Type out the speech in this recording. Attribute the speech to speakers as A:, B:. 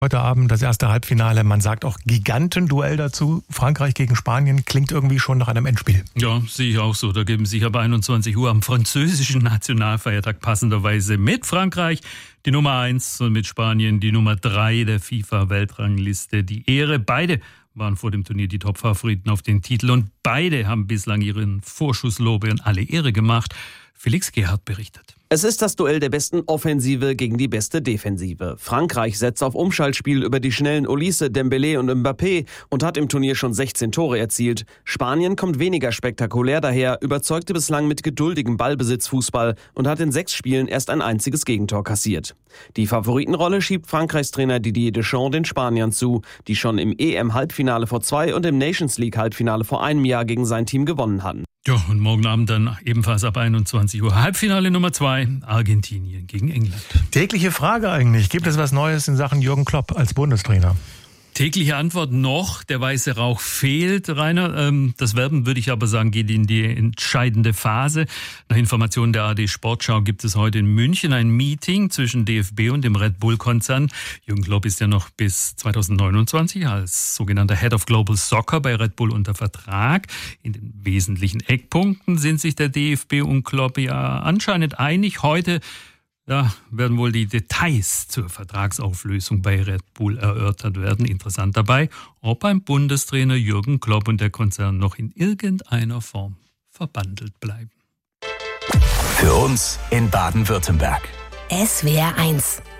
A: Heute Abend das erste Halbfinale. Man sagt auch Gigantenduell dazu. Frankreich gegen Spanien klingt irgendwie schon nach einem Endspiel.
B: Ja, sehe ich auch so. Da geben sich aber 21 Uhr am französischen Nationalfeiertag passenderweise mit Frankreich die Nummer 1 und mit Spanien die Nummer 3 der FIFA-Weltrangliste die Ehre. Beide waren vor dem Turnier die Top-Favoriten auf den Titel und beide haben bislang ihren Vorschusslorbeeren alle Ehre gemacht. Felix Gerhardt berichtet.
C: Es ist das Duell der besten Offensive gegen die beste Defensive. Frankreich setzt auf Umschaltspiel über die schnellen Olise, Dembélé und Mbappé und hat im Turnier schon 16 Tore erzielt. Spanien kommt weniger spektakulär daher, überzeugte bislang mit geduldigem Ballbesitzfußball und hat in 6 Spielen erst ein einziges Gegentor kassiert. Die Favoritenrolle schiebt Frankreichs Trainer Didier Deschamps den Spaniern zu, die schon im EM-Halbfinale vor 2 und im Nations League-Halbfinale vor einem Jahr gegen sein Team gewonnen hatten.
B: Ja, und morgen Abend dann ebenfalls ab 21 Uhr Halbfinale Nummer 2, Argentinien gegen England.
A: Tägliche Frage eigentlich. Gibt es was Neues in Sachen Jürgen Klopp als Bundestrainer?
B: Tägliche Antwort noch, der weiße Rauch fehlt, Rainer. Das Werben, würde ich aber sagen, geht in die entscheidende Phase. Nach Informationen der ARD Sportschau gibt es heute in München ein Meeting zwischen DFB und dem Red Bull-Konzern. Jürgen Klopp ist ja noch bis 2029 als sogenannter Head of Global Soccer bei Red Bull unter Vertrag. In den wesentlichen Eckpunkten sind sich der DFB und Klopp ja anscheinend einig. Heute werden wohl die Details zur Vertragsauflösung bei Red Bull erörtert werden. Interessant dabei, ob ein Bundestrainer Jürgen Klopp und der Konzern noch in irgendeiner Form verbandelt bleiben.
D: Für uns in Baden-Württemberg.
E: SWR 1